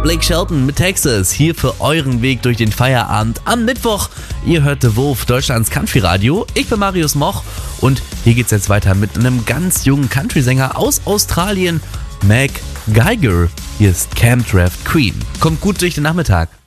Blake Shelton mit Texas hier für euren Weg durch den Feierabend am Mittwoch. Ihr hört The Wurf, Deutschlands Country-Radio. Ich bin Marius Moch und hier geht's jetzt weiter mit einem ganz jungen Country-Sänger aus Australien, Mac Geiger. Hier ist Camp Draft Queen. Kommt gut durch den Nachmittag.